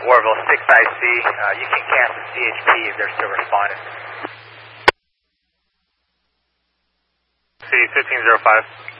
Warville 6IC, you can cancel CHP if they're still responding. C1505.